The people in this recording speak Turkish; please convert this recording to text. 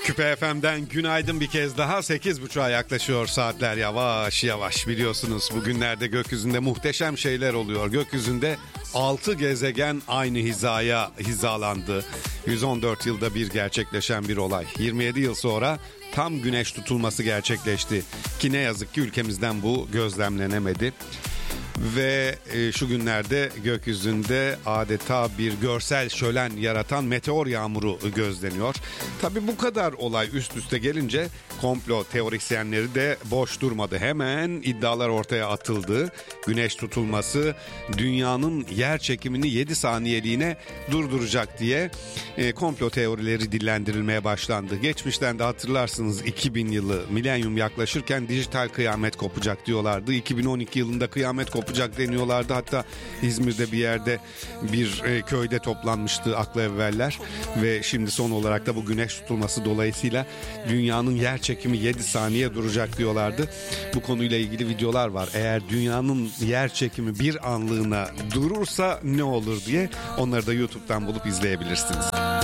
Küpe FM'den günaydın bir kez daha. 8.30'a yaklaşıyor saatler, yavaş yavaş. Biliyorsunuz bugünlerde gökyüzünde muhteşem şeyler oluyor. Gökyüzünde 6 gezegen aynı hizaya hizalandı. 114 yılda bir gerçekleşen bir olay. 27 yıl sonra tam güneş tutulması gerçekleşti. Ki ne yazık ki ülkemizden bu gözlemlenemedi. Ve şu günlerde gökyüzünde adeta bir görsel şölen yaratan meteor yağmuru gözleniyor. Tabii bu kadar olay üst üste gelince komplo teorisyenleri de boş durmadı. Hemen iddialar ortaya atıldı. Güneş tutulması dünyanın yer çekimini 7 saniyeliğine durduracak diye komplo teorileri dillendirilmeye başlandı. Geçmişten de hatırlarsınız 2000 yılı milenyum yaklaşırken dijital kıyamet kopacak diyorlardı. 2012 yılında kıyamet kopacak deniyorlardı. Hatta İzmir'de bir yerde bir köyde toplanmıştı akla evveller ve şimdi son olarak da bu güneş tutulması dolayısıyla dünyanın yer çekimi 7 saniye duracak diyorlardı. Bu konuyla ilgili videolar var. Eğer dünyanın yer çekimi bir anlığına durursa ne olur diye, onları da YouTube'dan bulup izleyebilirsiniz.